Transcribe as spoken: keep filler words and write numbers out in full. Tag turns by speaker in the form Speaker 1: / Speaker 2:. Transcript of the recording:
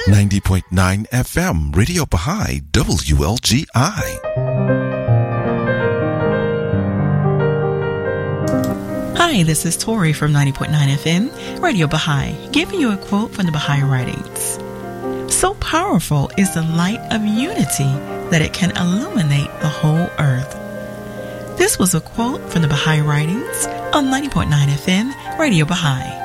Speaker 1: ninety point nine F M, Radio Baha'i, W L G I.
Speaker 2: Hi, this is Tori from ninety point nine F M, Radio Baha'i, giving you a quote from the Baha'i Writings. So powerful is the light of unity that it can illuminate the whole earth. This was a quote from the Baha'i Writings on ninety point nine F M, Radio Baha'i.